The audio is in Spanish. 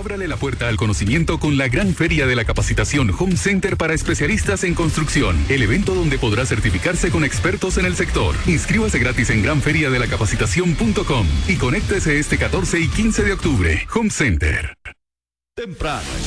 Ábrale la puerta al conocimiento con la gran feria de la capacitación Home Center para especialistas en construcción. El evento donde podrá certificarse con expertos en el sector. Inscríbase gratis en granferiadelacapacitación.com y conéctese este 14 y 15 de octubre. Home Center. Temprano.